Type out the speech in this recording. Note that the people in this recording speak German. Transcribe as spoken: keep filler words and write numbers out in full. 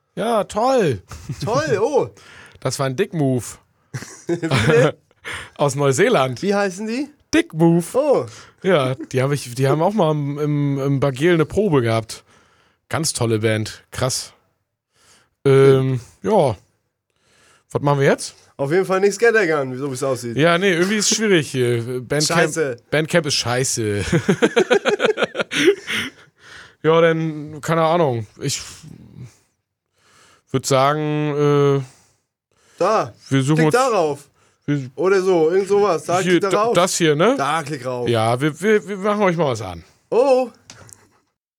Ja, toll. Toll, oh. Das war ein Dick-Move. Aus Neuseeland. Wie heißen die? Dick-Move. Oh. Ja, die, hab ich, die haben auch mal im, im, im Bagel eine Probe gehabt. Ganz tolle Band. Krass. Ähm, ja. Was machen wir jetzt? Auf jeden Fall nicht Scattergun, so wie es aussieht. Ja, nee, irgendwie ist es schwierig hier. Bandcamp, Scheiße. Bandcamp ist scheiße. Ja, dann, keine Ahnung. Ich würde sagen, äh, Da. wir suchen Klick uns. darauf. Wir, Oder so, irgend sowas. Da, hier, klick darauf. das hier, ne? Da, klick rauf. Ja, wir, wir, wir machen euch mal was an. Oh.